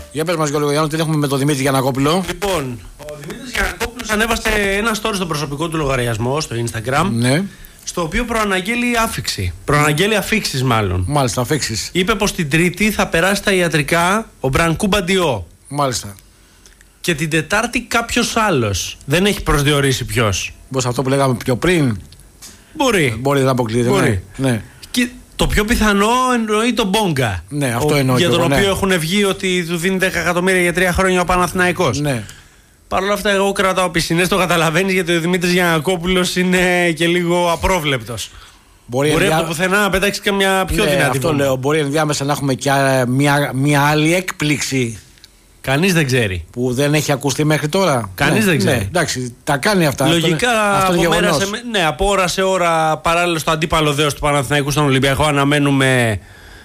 Για πες μας λίγο, Γιάννη, τι έχουμε με τον Δημήτρη Γιαννακόπουλο. Λοιπόν, ο Δημήτρης Γιαννακόπουλος ανέβασε ένα story στο προσωπικό του λογαριασμό, στο Instagram. Ναι. Στο οποίο προαναγγέλει άφιξη. Προαναγγέλει αφίξεις, μάλλον. Μάλιστα, αφίξεις. Είπε πως την Τρίτη θα περάσει τα ιατρικά ο Μπρανκού Μπαντιό. Μάλιστα. Και την Τετάρτη κάποιος άλλος. Δεν έχει προσδιορίσει ποιος. Πώς αυτό που λέγαμε πιο πριν. Μπορεί να αποκλείεται. Μπορεί. Ναι. Και το πιο πιθανό εννοεί τον Μπόγκα. Ναι, αυτό εννοεί. Για τον οποίο έχουν βγει ότι του δίνει 10 εκατομμύρια για 3 χρόνια ο Παναθηναϊκός. Ναι. Παρ' όλα αυτά, εγώ κρατάω πισινές, το καταλαβαίνεις, γιατί ο Δημήτρης Γιαννακόπουλος είναι και λίγο απρόβλεπτος. Μπορεί από το πουθενά να πετάξει και μια πιο δυνατή. Αυτό λέω. Μπορεί ενδιάμεσα να έχουμε και μια άλλη έκπληξη. Κανείς δεν ξέρει. Που δεν έχει ακουστεί μέχρι τώρα. Κανείς δεν ξέρει. Ναι, εντάξει, τα κάνει αυτά. Λογικά από ώρα σε ώρα, παράλληλα στο αντίπαλο δέος του Παναθηναϊκού στον Ολυμπιακό, αναμένουμε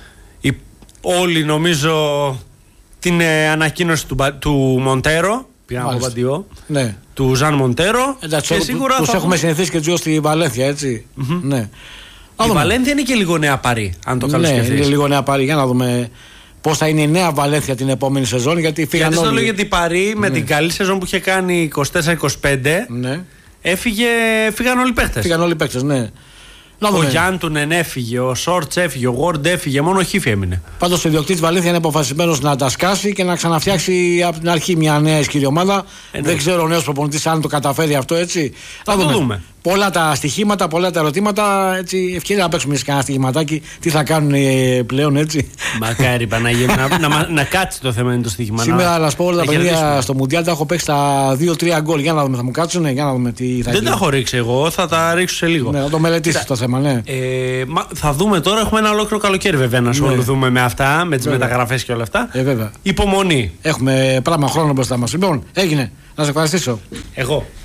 όλοι, νομίζω, την ανακοίνωση του Μοντέρο. Ναι. Του Ζαν Μοντέρο. Εντάξει, και σίγουρα τους έχουμε συνηθίσει και τους στη Βαλένθια, έτσι. Ναι. Η Βαλένθια είναι και λίγο νέα Παρί, αν το καλώς σκεφτείς. Είναι λίγο νέα Παρί. Για να δούμε πώς θα είναι η νέα Βαλένθια την επόμενη σεζόν. Γιατί φύγαν όλοι. Στο λέω, γιατί η Παρί με την καλή σεζόν που είχε κάνει 24-25, φύγαν όλοι οι παίχτες. Ναι. Ο Γιάντουνεν έφυγε, ο Σόρτς έφυγε, ο Γουόρντ έφυγε, μόνο ο Χίφη έμεινε. Πάντως ο ιδιοκτήτης Βαλένθια είναι αποφασισμένος να τα σκάσει και να ξαναφτιάξει από την αρχή μια νέα ισχυρή ομάδα. Δεν ξέρω ο νέος προπονητής αν το καταφέρει αυτό, έτσι. Θα το δούμε. Πολλά τα στοιχήματα, πολλά τα ερωτήματα. Έτσι, ευκαιρία να παίξουμε σε κανένα στοιχηματάκι. Τι θα κάνουν πλέον, έτσι. Μακάρι, Παναγία, να κάτσει το θέμα είναι το στοίχημα. Σήμερα, να σου πω, όλα τα παιδιά στο Μουντιάλ τα έχω παίξει τα 2-3 γκολ. Για να δούμε, θα μου κάτσουν, για να δούμε τι θα γίνει. Δεν τα έχω ρίξει εγώ, θα τα ρίξω σε λίγο. Ναι, θα το μελετήσεις το θέμα, ναι. Θα δούμε τώρα, έχουμε ένα ολόκληρο καλοκαίρι βέβαια να ασχοληθούμε με αυτά, με τις μεταγραφές και όλα αυτά. Βέβαια. Υπομονή. Έχουμε πράγμα χρόνο μπροστά μας. Λοιπόν, έγινε. Να σε ευχαριστήσω. Εγώ.